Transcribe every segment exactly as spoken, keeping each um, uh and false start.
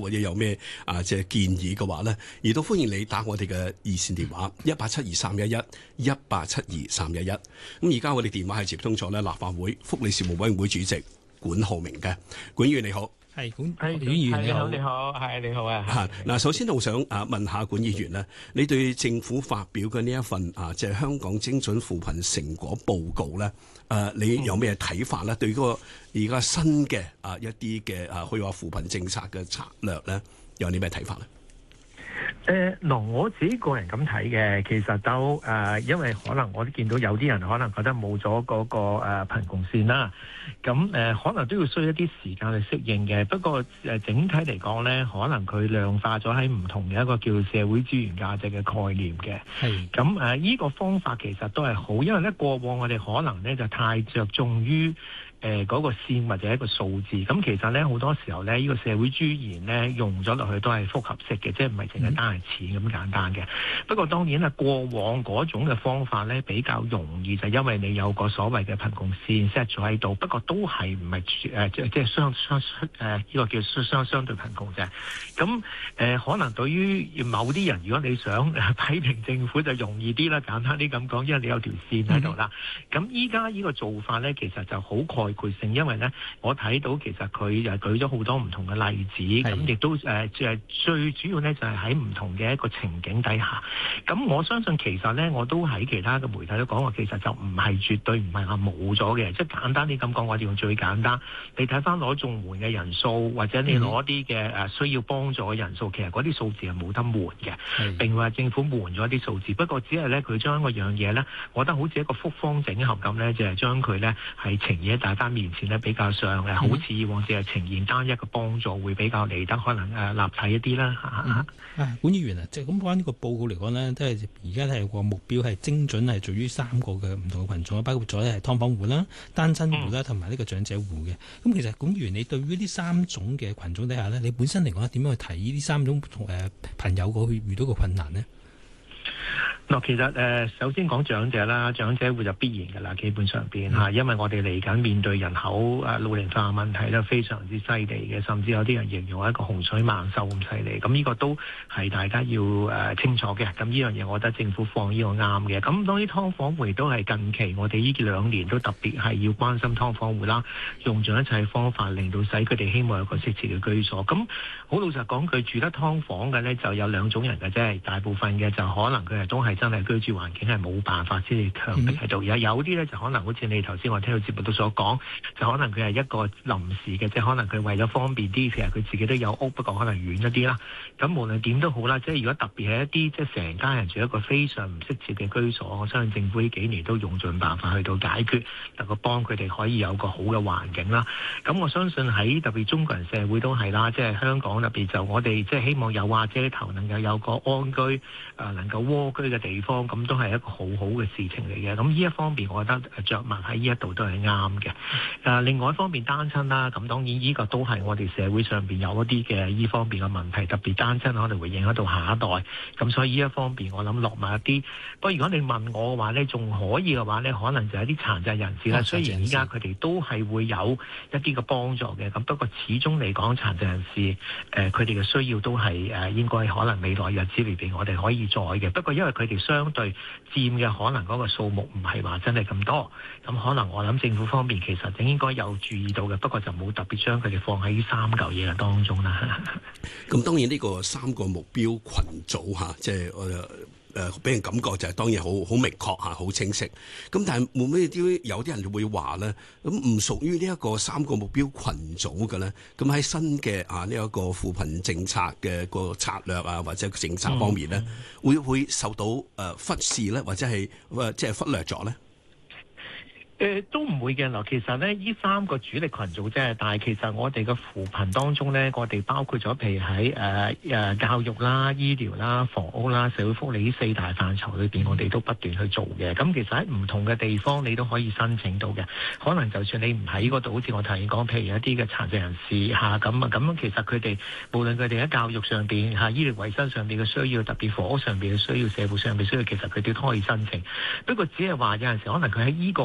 或者有咩啊即係建議嘅話咧，亦都歡迎你打我哋嘅熱線電話一八七二三一一一八七二三一一。咁而家我哋電話係接通咗咧，立法會福利事務委員會主席管浩鳴嘅。管議員你好。係管管議員你好， 你好，係你好啊。 嚇嗱，首先我想啊問下管議員咧，你對政府發表嘅呢一份啊即係香港精準扶貧成果報告咧，誒你有咩睇法咧？對嗰個而家新嘅啊一啲嘅啊可以話扶貧政策嘅策略咧，有啲咩睇法咧？ 誒，嗱，我自己個人咁睇嘅，其實都誒、呃，因為可能我都見到有啲人可能覺得冇咗嗰個誒貧窮線啦，咁誒、呃、可能都要需要一啲時間去適應嘅。不過誒、呃、整體嚟講咧，可能佢量化咗喺唔同嘅一個叫社會資源價值嘅概念嘅。係咁誒，呢個方法其實都係好，因為咧過往我哋可能咧就太着重於誒嗰、呃那個線或者一個數字，咁其實咧好多時候咧，呢、這個社會資源咧用咗落去都係複合式嘅，即係唔係淨係單係錢咁簡單嘅。不過當然啦，過往嗰種嘅方法咧比較容易，就因為你有個所謂嘅貧窮線 set 咗喺度。不過都係唔係誒即係即係相相誒呢個叫相相對貧窮啫。咁誒、呃、可能對於某啲人，如果你想批評政府就容易啲啦，簡單啲咁講，因為你有條線喺度啦。咁依家呢個做法咧，其實就好概括性，因為咧我睇到其實佢就舉咗好多唔同嘅例子，咁亦都誒即係最主要咧就係喺唔同嘅一個情景底下。咁我相信其實咧我都喺其他嘅媒體都講過，其實就唔係絕對唔係話冇咗嘅，即係簡單啲咁講，我哋用最簡單，你睇翻攞綜援嘅人數，或者你攞啲嘅誒需要幫助嘅人數，其實嗰啲數字係冇得瞞嘅，並話政府瞞咗啲數字。不過只係咧佢將嗰樣嘢咧，我覺得好似一個複方整合咁咧，就係將佢咧係呈現喺大家面前咧，比較上誒好似以往只係呈現單一嘅幫助，會比較嚟得可能誒立體一啲啦。啊， 管議員啊，即係咁關呢個報告嚟講咧，都係而家係個目標係精準係做於三個嘅唔同嘅群眾，包括咗係劏房戶啦、單親戶啦，同埋呢個長者戶嘅。咁其實管議員，你對於呢三種嘅群眾底下咧，你本身嚟講點樣去睇呢三種同誒朋友個去遇到個困難呢？ 嗱，其實誒、呃，首先講長者啦，長者戶就必然㗎啦，基本上邊嚇，因為我哋嚟緊面對人口誒老齡化問題咧，非常之犀利嘅，甚至有啲人形容一個洪水猛獸咁犀利。咁呢個都係大家要誒、呃、清楚嘅。咁呢樣嘢，我覺得政府放呢個啱嘅。咁當然劏房戶亦都係近期我哋呢兩年都特別係要關心劏房戶啦，用盡一切方法令到使佢哋希望有個適切嘅居所。咁好老實講，佢住得劏房嘅咧就有兩種人嘅啫，大部分嘅就可能佢係都係真係居住環境係冇辦法先至強迫喺度，有有啲咧就可能好似你頭先我聽到節目都所講，就可能佢係一個臨時嘅，即係可能佢為咗方便啲，其實佢自己都有屋，不過可能遠一啲啦。咁無論點都好啦，即係如果特別係一啲即係成家人住一個非常唔適切嘅居所，我相信政府呢幾年都用盡辦法去到解決，能夠幫佢哋可以有個好嘅環境啦。咁我相信喺特別中國人社會都係啦，即係香港特別就我哋即係希望有瓦遮頭，能夠有個安居誒、呃、能夠窩居嘅地方。咁都係一個好好嘅事情嚟嘅，咁呢一方面我覺得着墨喺呢一度都係啱嘅。誒，另外一方面單親啦，咁當然呢個都係我哋社會上邊有一啲嘅呢方面嘅問題，特別單親可能會影響到下一代。咁所以呢一方面我諗落埋一啲。不過如果你問我嘅話呢，仲可以嘅話呢，可能就係一啲殘疾人士啦。雖然依家佢哋都係會有一啲嘅幫助嘅，咁不過始終嚟講殘疾人士誒，佢哋嘅需要都係誒應該可能未來日子裏邊我哋可以再嘅。不過因為佢哋相對佔嘅可能嗰個數目唔係話真係咁多，咁可能我諗政府方面其實應該有注意到嘅，不過就冇特別將佢哋放喺呢三嚿嘢嘅當中啦。 咁當然呢個三個目標群組嚇，即係我誒俾人感覺就係當然好好明確嚇，好清晰。咁但係會唔會啲有啲人會話咧，咁唔屬於呢一個三個目標群組嘅咧？咁喺新嘅啊呢一個扶貧政策嘅個策略啊或者政策方面咧，嗯、會會受到誒忽視咧，或者係誒即係忽略咗咧？ 誒、呃、都唔會嘅嗱，其實咧呢三個主力群組啫，但係其實我哋嘅扶貧當中咧，我哋包括咗譬如喺誒誒教育啦、醫療啦、房屋啦、社會福利呢四大範疇裏邊，我哋都不斷去做嘅。咁其實喺唔同嘅地方，你都可以申請到嘅。可能就算你唔喺嗰度，好似我頭先講，譬如一啲嘅殘疾人士嚇咁啊，咁其實佢哋無論佢哋喺教育上邊嚇、醫療衞生上邊嘅需要，特別房屋上邊嘅需要、社會上邊需要，其實佢哋都可以申請。不過只係話有陣時可能佢喺依個扶貧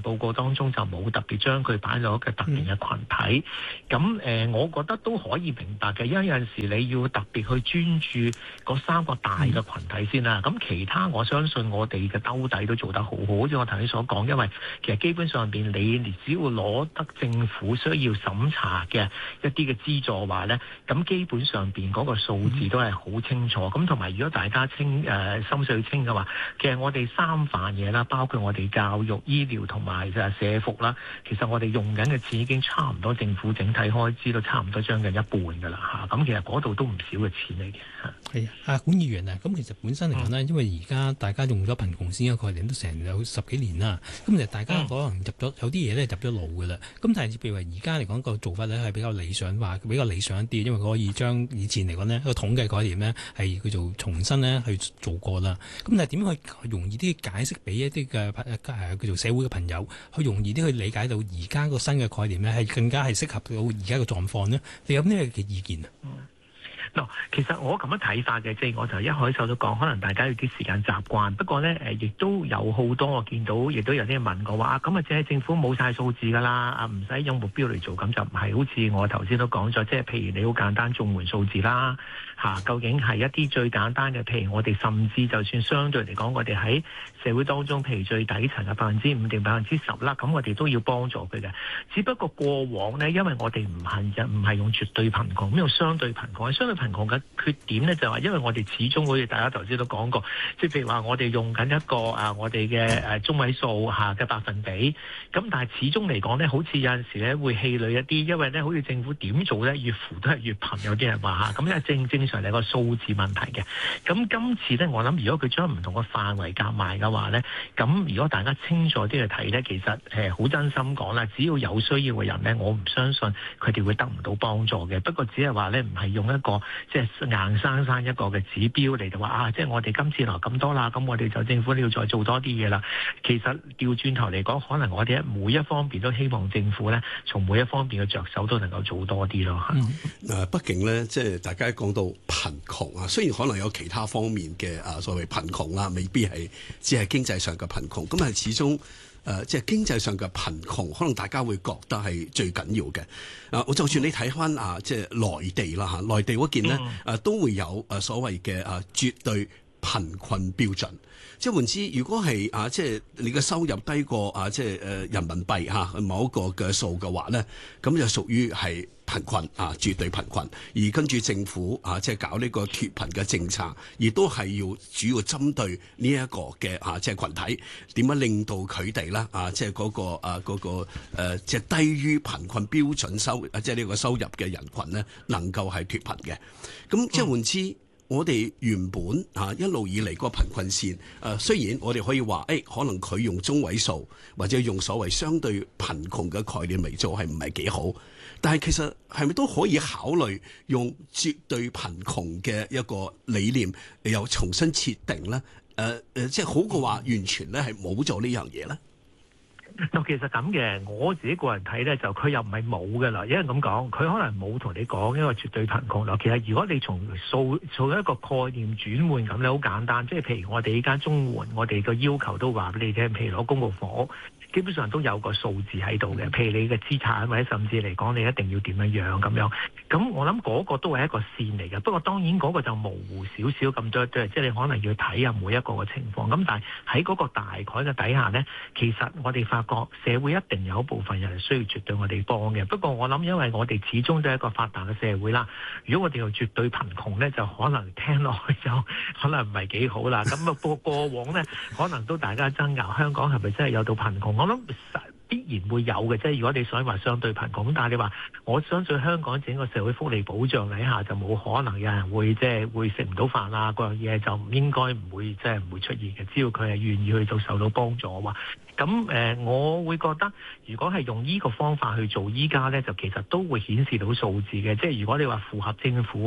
人報告當中就冇特別將佢擺落一個特定嘅群體。咁誒、呃，我覺得都可以明白嘅，因為有陣時你要特別去專注嗰三個大嘅群體先啦。咁其他我相信我哋嘅兜底都做得好好，好似我頭先所講，因為其實基本上邊你只要攞得政府需要審查嘅一啲嘅資助話呢，咁基本上邊嗰個數字都係好清楚。咁同埋如果大家清誒、呃、心水清嘅話，其實我哋三範嘢啦，包括我哋教育、醫療同埋就係社福啦，其實我哋用緊嘅錢已經差唔多政府整體開支都差唔多將近一半㗎啦嚇。咁其實嗰度都唔少嘅錢嚟嘅嚇。 係啊，管議員啊，咁其實本身嚟講呢，因為而家大家用咗貧窮線嘅概念都成有十幾年啦，咁其實大家可能入咗有啲嘢咧入咗腦㗎啦。咁但係譬如話而家嚟講個做法咧係比較理想化，比較理想一啲，因為可以將以前嚟講呢個統計概念呢係叫做重新呢去做過啦。咁但係點去容易啲解釋俾一啲嘅誒叫做社會嘅朋友，去容易啲去理解到而家個新嘅概念呢係更加係適合到而家嘅狀況呢？你有咩嘅意見啊？ 嗱，其實我咁樣睇法嘅，即係我就一開始都講，可能大家要啲時間習慣。不過呢，誒亦都有好多我見到，亦都有啲人問過話，咁啊，即係政府冇晒數字㗎啦，啊唔使用目標嚟做，咁就唔係。好似我頭先都講咗，即係譬如你好簡單綜援數字啦，嚇、啊，究竟係一啲最簡單嘅，譬如我哋甚至就算相對嚟講，我哋喺社會當中，譬如最底層嘅百分之五定百分之十啦，咁我哋都要幫助佢嘅。只不過過往呢，因為我哋唔係唔係用絕對貧窮，咁用相對貧窮，相對貧窮嘅缺點呢，就係話，因為我哋始終好似大家頭先都講過，即係譬如話我哋用緊一個啊，我哋嘅誒中位數下嘅百分比，咁但係始終嚟講呢，好似有陣時咧會氣餒一啲，因為呢好似政府點做呢，越扶都係越貧，有啲人話嚇，咁因為正正常係個數字問題嘅。咁今次呢，我諗如果佢將唔同嘅範圍夾埋嘅話呢，咁如果大家清楚啲去睇呢，其實誒好真心講啦，只要有需要嘅人呢，我唔相信佢哋會得唔到幫助嘅。不過只係話呢，唔係用一個即係硬生生一個嘅指標嚟到話啊，即係我哋今次來咁多啦，咁我哋就政府你要再做多啲嘢啦。其實調轉頭嚟講，可能我哋喺每一方面都希望政府呢，從每一方面嘅着手都能夠做多啲咯。 嗯，誒，畢竟呢，即係大家講到貧窮啊，雖然可能有其他方面嘅啊所謂貧窮啦，未必係只係經濟上嘅貧窮，咁係始終。誒、呃，即係經濟上嘅貧窮，可能大家會覺得係最緊要嘅。啊，我就算你睇翻啊，即係內地啦嚇，內地嗰件呢，誒、啊、都會有誒所謂嘅啊絕對貧困標準。即係換之，如果係啊，即係你嘅收入低過啊，即係誒人民幣嚇、啊、某一個嘅數嘅話咧，咁就屬於係貧困啊，絕對貧困。而跟住政府啊，即係搞呢個脫貧嘅政策，亦都係要主要針對呢一個嘅啊，即係群體點樣令到佢哋啦啊，即係嗰個啊嗰個誒，即係低於貧困標準收啊，即係呢個收入嘅人群咧，能夠係脫貧嘅。咁即係換之。嗯我哋原本啊一路以嚟個貧困線，誒雖然我哋可以話，誒、哎、可能佢用中位數或者用所謂相對貧窮嘅概念嚟做係唔係幾好，但係其實係咪都可以考慮用絕對貧窮嘅一個理念又重新設定咧？誒、呃、誒，即係好過話完全咧係冇咗呢樣嘢咧？ 其實咁嘅，我自己個人睇咧，就佢又唔係冇嘅啦。因為咁講，佢可能冇同你講一個絕對貧窮咯。其實如果你從數做一個概念轉換咁咧，好簡單。即係譬如我哋依家綜援，我哋個要求都話俾你聽，譬如攞公共房屋，基本上都有個數字喺度嘅。譬如你嘅資產或者甚至嚟講，你一定要點樣樣咁樣。咁我諗嗰個都係一個線嚟嘅。不過當然嗰個就模糊少少咁多，即係你可能要睇下每一個嘅情況。咁但係喺嗰個大概嘅底下呢，其實我哋發覺社會一定有一部分人係需要絕對我哋幫嘅。不過我諗，因為我哋始終都係一個發達嘅社會啦。如果我哋用絕對貧窮呢，就可能聽落去就可能唔係幾好啦。咁啊過過往呢，可能都大家爭拗香港係咪真係有到貧窮？我諗必然會有嘅，即係如果你想話相對貧窮，但係你話我相信香港整個社會福利保障底下就冇可能有人會即係會食唔到飯啊，嗰樣嘢就唔應該唔會即係唔會出現嘅。只要佢係願意去到受到幫助嘅話，咁誒、呃，我會覺得如果係用呢個方法去做，依家呢就其實都會顯示到數字嘅。即係如果你話符合政府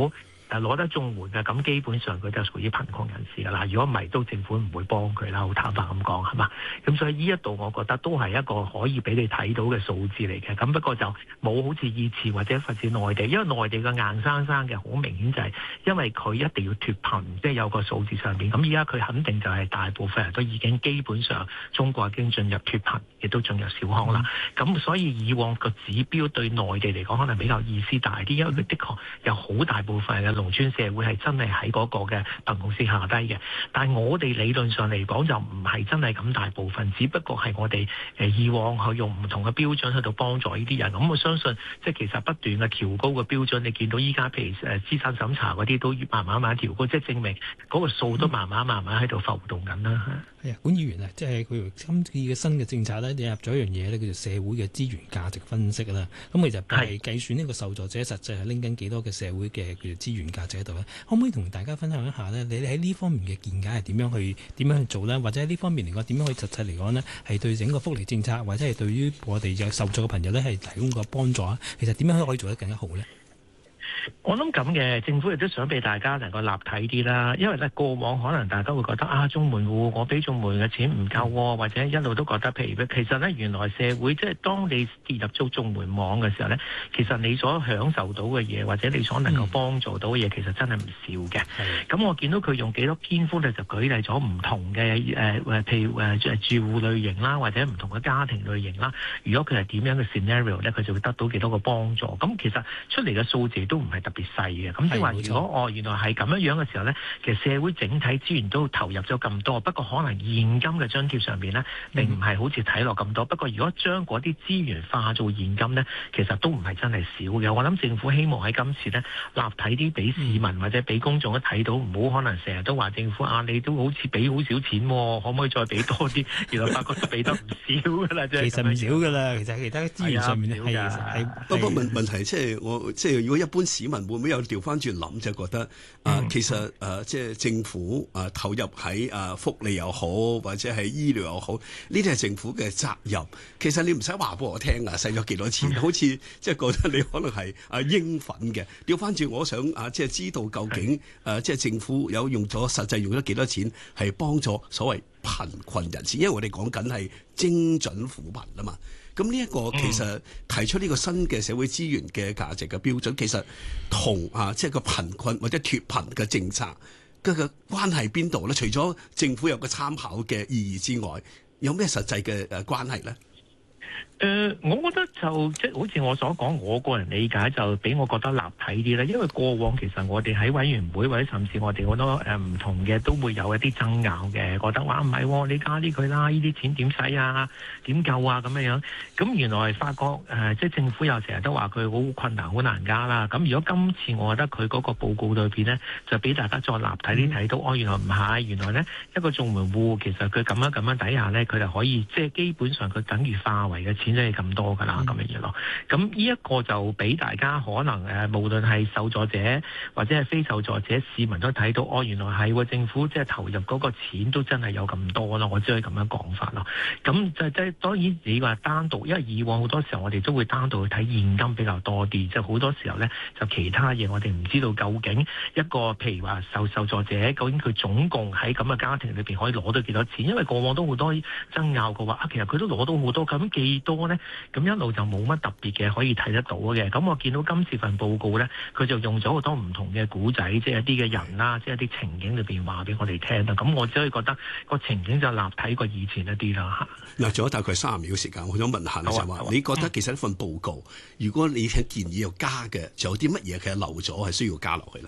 誒攞得綜援嘅，咁基本上佢就屬於貧窮人士㗎啦。如果唔係，都政府唔會幫佢啦。好坦白咁講，係嘛？咁所以呢一度我覺得都係一個可以俾你睇到嘅數字嚟嘅。咁不過就冇好似以前或者發展內地，因為內地嘅硬生生嘅好明顯就係因為佢一定要脫貧，即係有個數字上邊。咁依家佢肯定就係大部分人都已經基本上中國已經進入脫貧，亦都進入小康啦。咁、嗯、所以以往個指標對內地嚟講可能比較意思大啲，因為佢的確有好大部分嘅農村社會係真係喺嗰個嘅貧窮線下低嘅。但係我哋理論上嚟講就唔係真係咁大部分，只不過係我哋誒以往去用唔同嘅標準去到幫助呢啲人。咁我相信即係其實不斷嘅調高嘅標準，你見到依家譬如誒資產審查嗰啲都慢慢慢調高，即係證明嗰個數都慢慢慢慢喺度浮動緊啦。 係啊，管議員啊，即係佢今次嘅新嘅政策咧，引入咗一樣嘢咧，叫做社會嘅資源價值分析啦。咁其實係計算呢個受助者實際係拎緊幾多嘅社會嘅叫做資源價值喺度咧。可唔可以同大家分享一下咧？你喺呢方面嘅見解係點樣去點樣去做咧？或者喺呢方面嚟講，點樣可以實際嚟講呢？係對整個福利政策或者係對於我哋有受助嘅朋友咧，係提供個幫助啊？其實點樣可以做得更加好咧？ 我諗咁嘅，政府亦都想俾大家能夠立體啲啦，因為咧過往可能大家會覺得啊，綜援戶我俾綜援嘅錢唔夠，或者一路都覺得譬如其實咧原來社會即係當你跌入咗綜援網嘅時候咧，其實你所享受到嘅嘢或者你所能夠幫助到嘅嘢，其實真係唔少嘅。咁、嗯、我見到佢用幾多篇幅咧，就舉例咗唔同嘅誒誒，譬如誒住戶類型啦，或者唔同嘅家庭類型啦。如果佢係點樣嘅 scenario 咧，佢就會得到幾多個幫助。咁其實出嚟嘅數字都唔係特別細嘅，咁即係話如果哦原來係咁樣樣嘅時候呢，其實社會整體資源都投入咗咁多，不過可能現金嘅津貼上邊呢，並唔係好似睇落咁多。不過如果將嗰啲資源化做現金呢，其實都唔係真係少嘅。我諗政府希望喺今次呢，立體啲俾市民或者俾公眾都睇到，唔好可能成日都話政府啊，你都好似俾好少錢，可唔可以再俾多啲？原來發覺都俾得唔少噶啦， 其實唔少噶啦，其實其他資源上面咧係係。 不過問問題即係我即係如果一般市民會唔會有調翻轉諗，就覺得啊、呃，其實誒、呃、即係政府啊、呃、投入喺啊、呃、福利又好，或者係醫療又好，呢啲係政府嘅責任。其實你唔使話俾我聽啊，使咗幾多錢，好似即係覺得你可能係啊應份嘅。調翻轉，我想啊，即係知道究竟誒、呃、即係政府有用咗實際用咗幾多錢，係幫助所謂貧困人士。因為我哋講緊係精準扶貧啊嘛。咁呢一個其實提出呢個新嘅社會資源嘅價值嘅標準，其實同啊即係個貧困或者脫貧嘅政策嘅嘅關係邊度咧？除咗政府有個參考嘅意義之外，有咩實際嘅誒關係咧？ 誒、呃，我覺得就即係好似我所講，我個人理解就俾我覺得立體啲咧。因為過往其實我哋喺委員會或者甚至我哋好多誒唔同嘅都會有一啲爭拗嘅，覺得話唔係，你加啲佢啦，呢啲錢點使啊，點夠啊咁樣樣。咁原來發覺誒、呃，即係政府又成日都話佢好困難，好難加啦。咁如果今次我覺得佢嗰個報告裏邊呢，就俾大家再立體啲睇到，哦，原來唔係，原來呢一個綜援戶其實佢咁樣咁樣底下呢，佢就可以即係基本上佢等於化為嘅錢。錢真係咁多㗎啦，咁嘅嘢咯。咁呢一個就俾大家可能誒，無論係受助者或者係非受助者，市民都睇到，哦，原來係喎，政府即係投入嗰個錢都真係有咁多咯。我只可以咁樣講法咯。咁就即係當然你話單獨，因為以往好多時候我哋都會單獨去睇現金比較多啲，即係好多時候咧就其他嘢我哋唔知道究竟一個譬如話受受助者究竟佢總共喺咁嘅家庭裏邊可以攞到幾多錢？因為過往都好多爭拗嘅話，啊，其實佢都攞到好多，咁幾多？多咧，咁一路就冇乜特別嘅可以睇得到嘅。咁我見到今次份報告咧，佢就用咗好多唔同嘅古仔，即係一啲嘅人啦，即係一啲情景裏邊話俾我哋聽啦。咁我只可以覺得個情景就立體過以前一啲啦嚇。嗱，仲有大概三十秒時間，我想問下你就話，你覺得其實呢份報告，如果你係建議要加嘅，仲有啲乜嘢其實漏咗係需要加落去咧？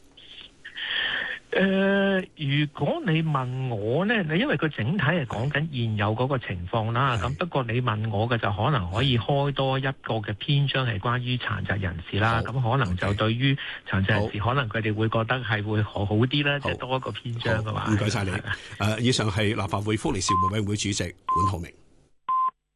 誒、呃，如果你問我呢，你因為佢整體係講緊現有嗰個情況啦，咁不過你問我嘅就可能可以開多一個嘅篇章係關於殘疾人士啦，咁可能就對於殘疾人士，可能佢哋會覺得係會好好啲啦，即係多一個篇章嘅話。唔該晒你。誒、呃，以上係立法會福利事務委員會主席管浩鳴。